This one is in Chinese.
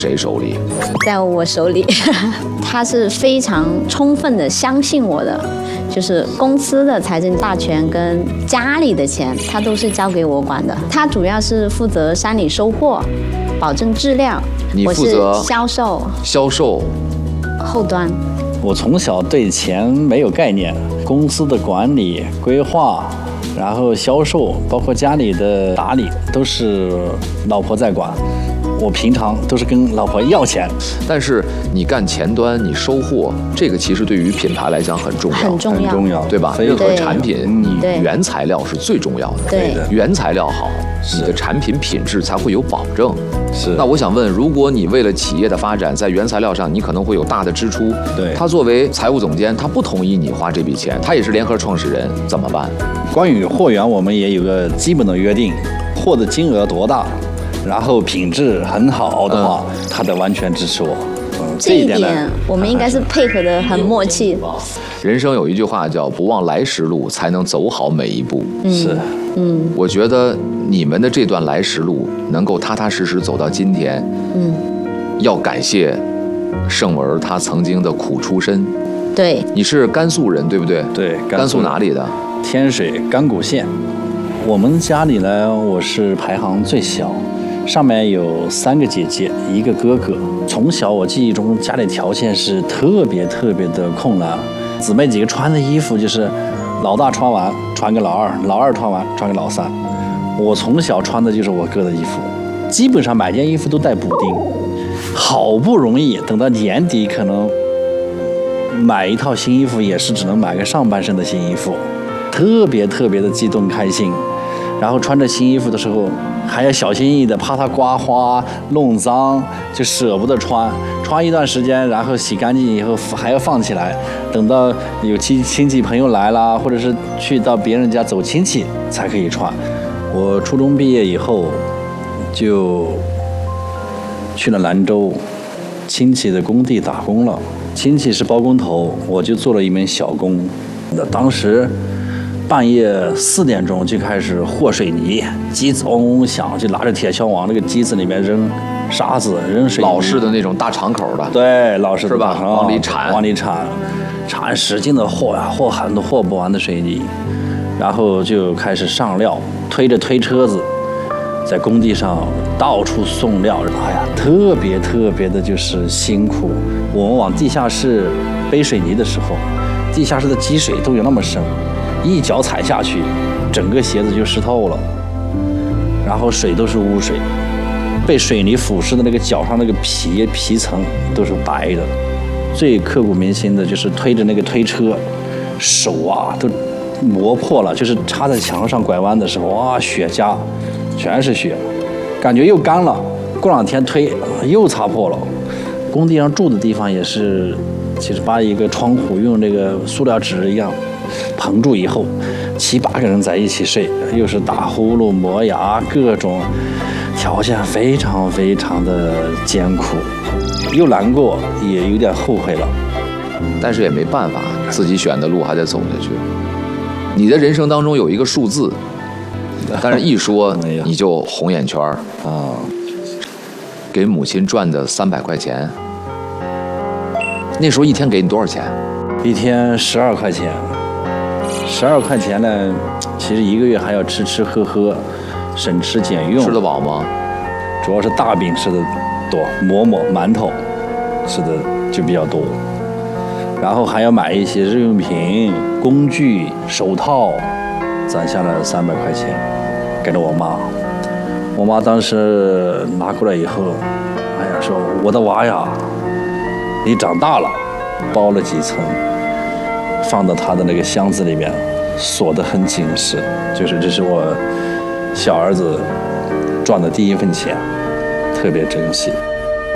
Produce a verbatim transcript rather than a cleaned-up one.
谁手里？ 在我手里，他是非常充分的相信我的，就是公司的财政大权跟家里的钱，他都是交给我管的。他主要是负责山里收货，保证质量。 你负责我是销售， 销售后端。 我从小对钱没有概念，公司的管理、规划，然后销售，包括家里的打理，都是老婆在管。我平常都是跟老婆要钱， 但是你干前端，你收货，这个其实对于品牌来讲很重要， 很重要， 很重要， 对吧？任何产品，你原材料是最重要的， 对的， 原材料好，你的产品品质才会有保证。 是。 那我想问，如果你为了企业的发展，在原材料上你可能会有大的支出， 对， 他作为财务总监，他不同意你花这笔钱，他也是联合创始人，怎么办？ 关于货源，我们也有个基本的约定，货的金额多大，然后品质很好的话，嗯、他得完全支持我。嗯、 这一点我们应该是配合的很默契。 人生有一句话叫"不忘来时路，才能走好每一步"。 嗯、是， 嗯， 我觉得你们的这段来时路能够踏踏实实走到今天， 嗯， 要感谢盛文他曾经的苦出身。 对， 你是甘肃人对不对？ 对， 甘肃哪里的？ 天水甘谷县。我们家里呢，我是排行最小。上面有三个姐姐，一个哥哥。从小我记忆中家里条件是特别特别的困难，姊妹几个穿的衣服就是老大穿完穿给老二，老二穿完穿给老三。我从小穿的就是我哥的衣服，基本上买件衣服都带补丁。好不容易等到年底，可能买一套新衣服也是只能买个上半身的新衣服，特别特别的激动开心。然后穿着新衣服的时候还要小心翼翼的，怕它刮花弄脏，就舍不得穿。穿一段时间，然后洗干净以后还要放起来，等到有亲亲戚朋友来啦，或者是去到别人家走亲戚才可以穿。我初中毕业以后就去了兰州亲戚的工地打工了，亲戚是包工头，我就做了一门小工。那当时半夜四点钟就开始和水泥，机子嗡嗡响，就拿着铁锹往那个机子里面扔沙子、扔水泥。 老式的那种大敞口的。 对，老式的是吧？往里铲， 往里铲，铲使劲的和呀，和很多和不完的水泥，然后就开始上料，推着推车子，在工地上到处送料。哎呀，特别特别的就是辛苦。我们往地下室背水泥的时候，地下室的积水都有那么深。一脚踩下去，整个鞋子就湿透了，然后水都是污水，被水泥腐蚀的那个脚上那个皮皮层都是白的。最刻骨铭心的就是推着那个推车，手啊都磨破了，就是插在墙上拐弯的时候，哇，血痂，全是血，感觉又干了。过两天推又擦破了。工地上住的地方也是，其实把一个窗户用那个塑料纸一样棚住以后，七八个人在一起睡，又是打呼噜、磨牙，各种条件非常非常的艰苦，又难过，也有点后悔了， 但是也没办法，自己选的路还得走下去。你的人生当中有一个数字，但是一说你就红眼圈啊。给母亲赚的三百块钱，那时候一天给你多少钱？ 一天十二块钱。十二块钱呢，其实一个月还要吃吃喝喝，省吃俭用。 吃得饱吗？ 主要是大饼吃的多，馍馍、馒头吃的就比较多。然后还要买一些日用品、工具、手套，攒下了三百块钱，给了我妈。我妈当时拿过来以后，哎呀，说我的娃呀，你长大了，包了几层。放到他的那个箱子里面，锁得很紧实，就是这是我小儿子赚的第一份钱，特别珍惜。